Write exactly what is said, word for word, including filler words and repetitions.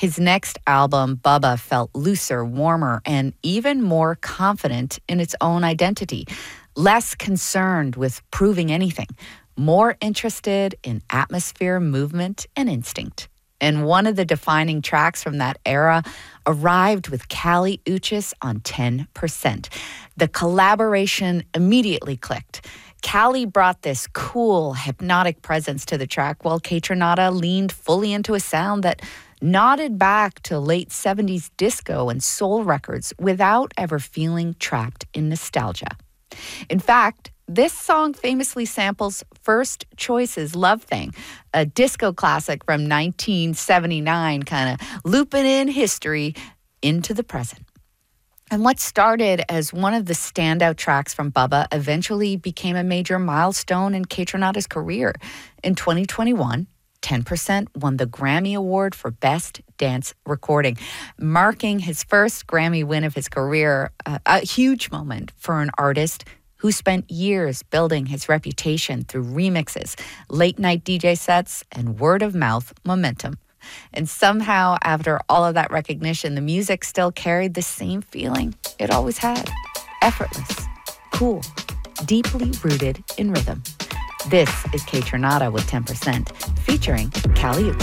His next album, Bubba, felt looser, warmer, and even more confident in its own identity. Less concerned with proving anything, more interested in atmosphere, movement, and instinct. And one of the defining tracks from that era arrived with Kali Uchis on ten percent. The collaboration immediately clicked. Kali brought this cool, hypnotic presence to the track, while Kaytranada leaned fully into a sound that nodded back to late seventies disco and soul records without ever feeling trapped in nostalgia. In fact, this song famously samples First Choice's Love Thing, a disco classic from nineteen seventy-nine, kind of looping in history into the present. And what started as one of the standout tracks from Bubba eventually became a major milestone in Kaytranada's career. In twenty twenty-one, ten percent won the Grammy Award for Best Dance Recording, marking his first Grammy win of his career, a, a huge moment for an artist who spent years building his reputation through remixes, late-night D J sets, and word-of-mouth momentum. And somehow, after all of that recognition, the music still carried the same feeling it always had. Effortless, cool, deeply rooted in rhythm. This is Kaytranada with ten percent, featuring Kali Uchis.